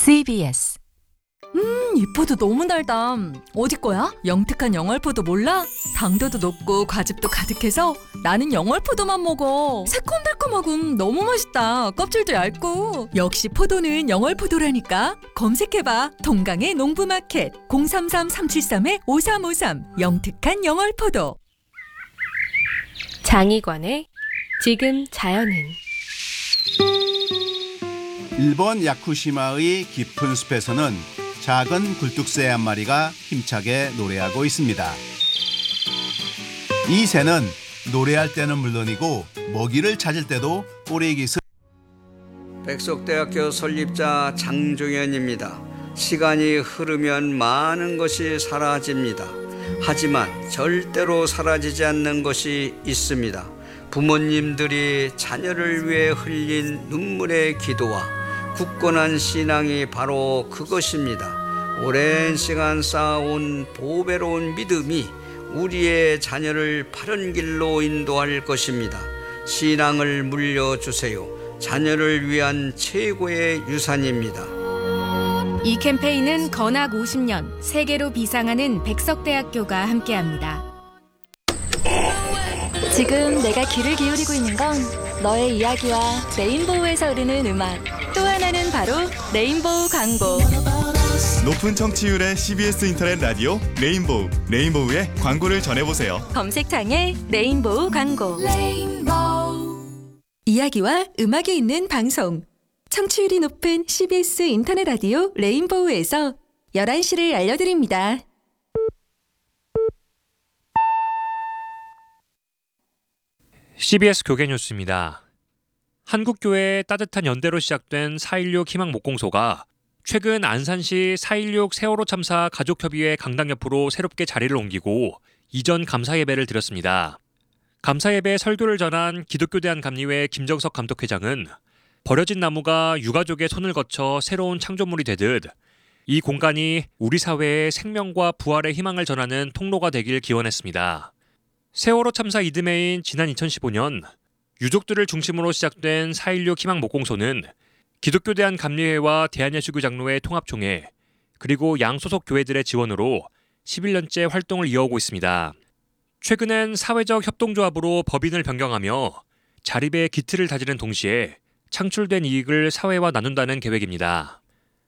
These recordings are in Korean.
CBS. 이 포도 너무 달다. 어디 거야? 영특한 영월포도 몰라? 당도도 높고 과즙도 가득해서 나는 영월포도만 먹어. 새콤달콤하고 너무 맛있다. 껍질도 얇고. 역시 포도는 영월포도라니까. 검색해봐. 동강의 농부마켓 033-373-5353 영특한 영월포도. 장희관의 지금 자연은. 일본 야쿠시마의 깊은 숲에서는 작은 굴뚝새 한 마리가 힘차게 노래하고 있습니다. 이 새는 노래할 때는 물론이고 먹이를 찾을 때도 꼬리기스. 백석대학교 설립자 장종현입니다. 시간이 흐르면 많은 것이 사라집니다. 하지만 절대로 사라지지 않는 것이 있습니다. 부모님들이 자녀를 위해 흘린 눈물의 기도와 굳건한 신앙이 바로 그것입니다. 오랜 시간 쌓아온 보배로운 믿음이 우리의 자녀를 바른 길로 인도할 것입니다. 신앙을 물려주세요. 자녀를 위한 최고의 유산입니다. 이 캠페인은 건학 50년 세계로 비상하는 백석대학교가 함께합니다. 지금 내가 귀를 기울이고 있는 건 너의 이야기와 레인보우에서 흐르는 음악, 또 하나는 바로 레인보우 광고. 높은 청취율의 CBS 인터넷 라디오 레인보우, 레인보우의 광고를 전해보세요. 검색창에 레인보우 광고. 이야기와 음악이 있는 방송. 청취율이 높은 CBS 인터넷 라디오 레인보우에서 11시를 알려드립니다. CBS 교계 뉴스입니다. 한국교회의 따뜻한 연대로 시작된 4.16 희망목공소가 최근 안산시 4.16 세월호 참사 가족협의회 강당 옆으로 새롭게 자리를 옮기고 이전 감사예배를 드렸습니다. 감사예배 설교를 전한 기독교대한감리회 김정석 감독회장은 버려진 나무가 유가족의 손을 거쳐 새로운 창조물이 되듯 이 공간이 우리 사회의 생명과 부활의 희망을 전하는 통로가 되길 기원했습니다. 세월호 참사 이듬해인 지난 2015년 유족들을 중심으로 시작된 4.16 희망목공소는 기독교대한감리회와 대한예수교장로회 통합총회 그리고 양소속 교회들의 지원으로 11년째 활동을 이어오고 있습니다. 최근엔 사회적 협동조합으로 법인을 변경하며 자립의 기틀을 다지는 동시에 창출된 이익을 사회와 나눈다는 계획입니다.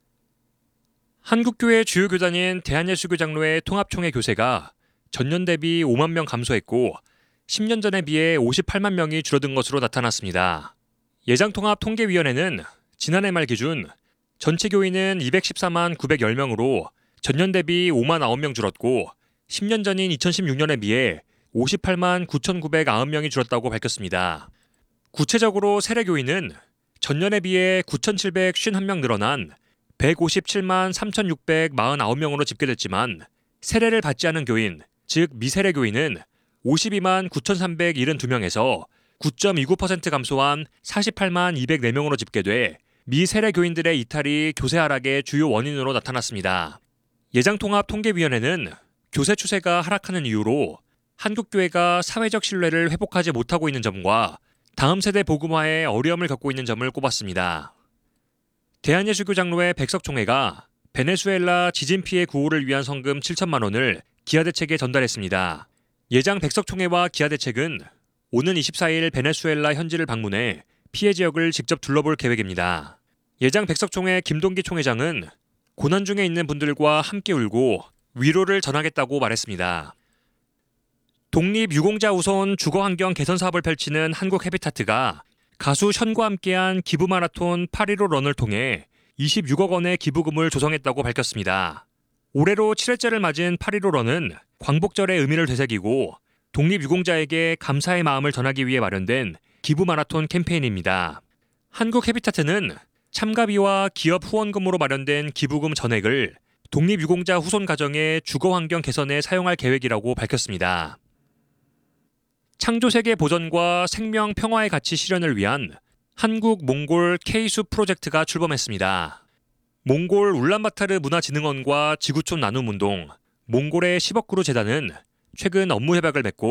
한국교회 주요 교단인 대한예수교장로회 통합총회 교세가 전년 대비 5만 명 감소했고 10년 전에 비해 58만 명이 줄어든 것으로 나타났습니다. 예장통합통계위원회는 지난해 말 기준 전체 교인은 214만 910명으로 전년 대비 5만 9명 줄었고 10년 전인 2016년에 비해 58만 9,990명이 줄었다고 밝혔습니다. 구체적으로 세례교인은 전년에 비해 9,751명 늘어난 157만 3,649명으로 집계됐지만 세례를 받지 않은 교인, 즉 미세례 교인은 52만 9,372명에서 9.29% 감소한 48만 204명으로 집계돼 미세례 교인들의 이탈이 교세 하락의 주요 원인으로 나타났습니다. 예장통합통계위원회는 교세 추세가 하락하는 이유로 한국교회가 사회적 신뢰를 회복하지 못하고 있는 점과 다음 세대 복음화에 어려움을 겪고 있는 점을 꼽았습니다. 대한예수교장로회 백석총회가 베네수엘라 지진 피해 구호를 위한 성금 7천만 원을 기아대책에 전달했습니다. 예장 백석총회와 기아대책은 오는 24일 베네수엘라 현지를 방문해 피해 지역을 직접 둘러볼 계획입니다. 예장 백석총회 김동기 총회장은 고난 중에 있는 분들과 함께 울고 위로를 전하겠다고 말했습니다. 독립유공자 우선 주거환경 개선 사업을 펼치는 한국해비타트가 가수 션과 함께한 기부마라톤 8.15 런을 통해 26억 원의 기부금을 조성했다고 밝혔습니다. 올해로 7회째를 맞은 8.15 런은 광복절의 의미를 되새기고 독립유공자에게 감사의 마음을 전하기 위해 마련된 기부마라톤 캠페인입니다. 한국해비타트는 참가비와 기업 후원금으로 마련된 기부금 전액을 독립유공자 후손 가정의 주거환경 개선에 사용할 계획이라고 밝혔습니다. 창조세계 보전과 생명 평화의 가치 실현을 위한 한국 몽골 K숲 프로젝트가 출범했습니다. 몽골 울란바타르 문화진흥원과 지구촌 나눔운동, 몽골의 10억 그루 재단은 최근 업무 협약을 맺고